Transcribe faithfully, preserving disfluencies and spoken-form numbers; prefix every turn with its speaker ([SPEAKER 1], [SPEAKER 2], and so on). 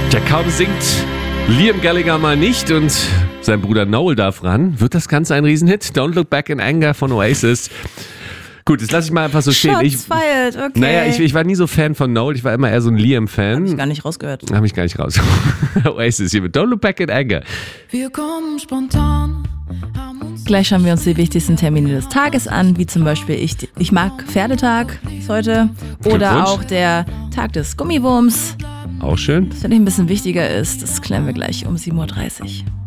[SPEAKER 1] Der kaum singt Liam Gallagher mal nicht und sein Bruder Noel darf ran. Wird das Ganze ein Riesenhit? Don't Look Back in Anger von Oasis. Gut, das lasse ich mal einfach so stehen.
[SPEAKER 2] Shots
[SPEAKER 1] Ich,
[SPEAKER 2] fired, okay.
[SPEAKER 1] Naja, ich, ich war nie so Fan von Noel, ich war immer eher so ein Liam-Fan.
[SPEAKER 2] Hab ich gar nicht rausgehört.
[SPEAKER 1] Hab ich gar nicht raus. Oasis hier mit Don't Look Back in Anger.
[SPEAKER 3] Wir kommen spontan.
[SPEAKER 2] Gleich schauen wir uns die wichtigsten Termine des Tages an, wie zum Beispiel ich, ich mag Pferdetag ist heute oder
[SPEAKER 1] Glückwunsch.
[SPEAKER 2] auch der Tag des Gummiwurms.
[SPEAKER 1] Auch schön.
[SPEAKER 2] Das finde ich ein bisschen wichtiger ist, das klären wir gleich um sieben Uhr dreißig.